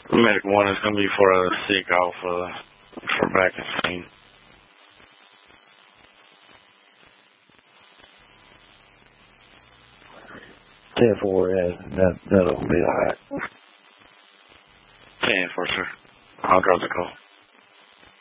Medic 1 is going to be for a sick off for back in Spain. 10-4, yeah, that'll be alright. 10-4, sir. I'll drop the call.